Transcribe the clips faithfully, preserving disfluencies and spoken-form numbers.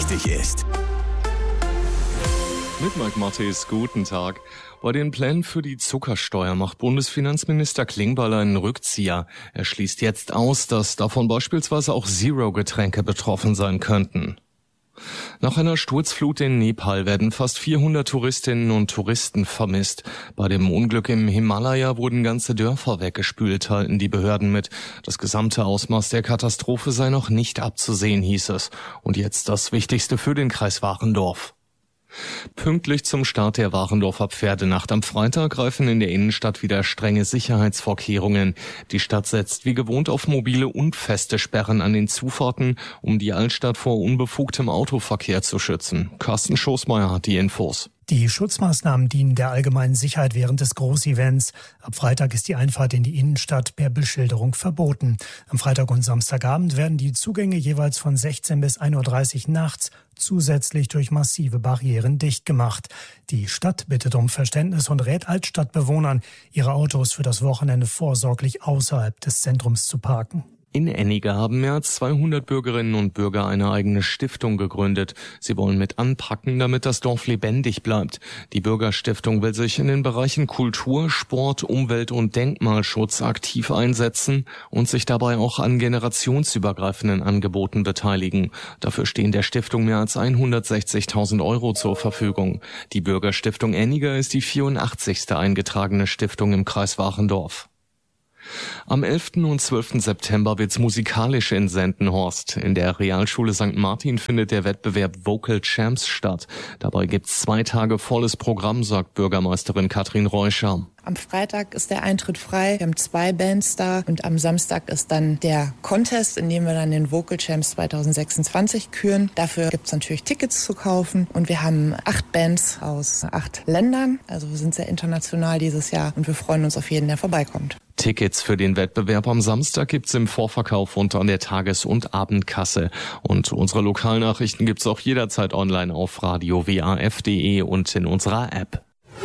wichtig ist. Mit Mike Mattis, guten Tag. Bei den Plänen für die Zuckersteuer macht Bundesfinanzminister Klingbeil einen Rückzieher. Er schließt jetzt aus, dass davon beispielsweise auch Zero-Getränke betroffen sein könnten. Nach einer Sturzflut in Nepal werden fast vierhundert Touristinnen und Touristen vermisst. Bei dem Unglück im Himalaya wurden ganze Dörfer weggespült, teilten die Behörden mit. Das gesamte Ausmaß der Katastrophe sei noch nicht abzusehen, hieß es. Und jetzt das Wichtigste für den Kreis Warendorf. Pünktlich zum Start der Warendorfer Pferdenacht am Freitag greifen in der Innenstadt wieder strenge Sicherheitsvorkehrungen. Die Stadt setzt wie gewohnt auf mobile und feste Sperren an den Zufahrten, um die Altstadt vor unbefugtem Autoverkehr zu schützen. Carsten Schoßmeier hat die Infos. Die Schutzmaßnahmen dienen der allgemeinen Sicherheit während des Großevents. Ab Freitag ist die Einfahrt in die Innenstadt per Beschilderung verboten. Am Freitag und Samstagabend werden die Zugänge jeweils von sechzehn bis ein Uhr dreißig nachts zusätzlich durch massive Barrieren dicht gemacht. Die Stadt bittet um Verständnis und rät Altstadtbewohnern, ihre Autos für das Wochenende vorsorglich außerhalb des Zentrums zu parken. In Ennige haben mehr als zweihundert Bürgerinnen und Bürger eine eigene Stiftung gegründet. Sie wollen mit anpacken, damit das Dorf lebendig bleibt. Die Bürgerstiftung will sich in den Bereichen Kultur, Sport, Umwelt und Denkmalschutz aktiv einsetzen und sich dabei auch an generationsübergreifenden Angeboten beteiligen. Dafür stehen der Stiftung mehr als hundertsechzigtausend Euro zur Verfügung. Die Bürgerstiftung Ennige ist die vierundachtzigste eingetragene Stiftung im Kreis Warendorf. Am elften und zwölften September wird's musikalisch in Sendenhorst. In der Realschule Sankt Martin findet der Wettbewerb Vocal Champs statt. Dabei gibt's zwei Tage volles Programm, sagt Bürgermeisterin Katrin Reuscher. Am Freitag ist der Eintritt frei. Wir haben zwei Bands da und am Samstag ist dann der Contest, in dem wir dann den Vocal Champs zwanzig sechsundzwanzig küren. Dafür gibt's natürlich Tickets zu kaufen und wir haben acht Bands aus acht Ländern. Also wir sind sehr international dieses Jahr und wir freuen uns auf jeden, der vorbeikommt. Tickets für den Wettbewerb am Samstag gibt's im Vorverkauf und an der Tages- und Abendkasse. Und unsere Lokalnachrichten gibt's auch jederzeit online auf radio w a f punkt d e und in unserer App.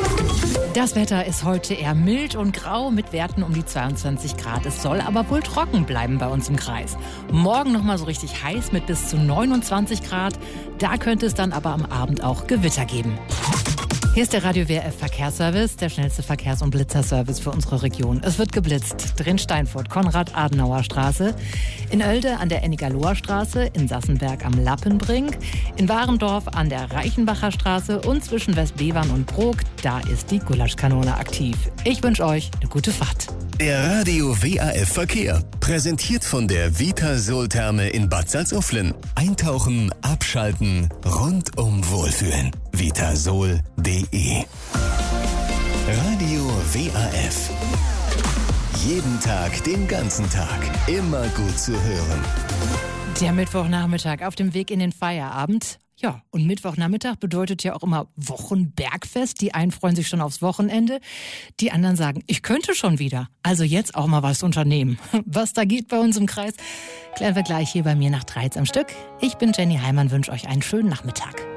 Das Wetter ist heute eher mild und grau mit Werten um die zweiundzwanzig Grad. Es soll aber wohl trocken bleiben bei uns im Kreis. Morgen nochmal so richtig heiß mit bis zu neunundzwanzig Grad. Da könnte es dann aber am Abend auch Gewitter geben. Hier ist der Radio W R F Verkehrsservice, der schnellste Verkehrs- und Blitzerservice für unsere Region. Es wird geblitzt. Drin Steinfurt, Konrad-Adenauer-Straße, in Oelde an der Ennigerloher Straße, in Sassenberg am Lappenbrink, in Warendorf an der Reichenbacher Straße und zwischen Westbevern und Brok, da ist die Gulaschkanone aktiv. Ich wünsche euch eine gute Fahrt. Der Radio W A F Verkehr, präsentiert von der Vitasol-Therme in Bad Salzuflen. Eintauchen, abschalten, rundum wohlfühlen. vitasol punkt d e. Radio W A F. Jeden Tag, den ganzen Tag. Immer gut zu hören. Der Mittwochnachmittag auf dem Weg in den Feierabend. Ja, und Mittwochnachmittag bedeutet ja auch immer Wochenbergfest. Die einen freuen sich schon aufs Wochenende, die anderen sagen, ich könnte schon wieder. Also jetzt auch mal was unternehmen. Was da geht bei uns im Kreis, klären wir gleich hier bei mir nach dreizehn am Stück. Ich bin Jenny Heimann, wünsche euch einen schönen Nachmittag.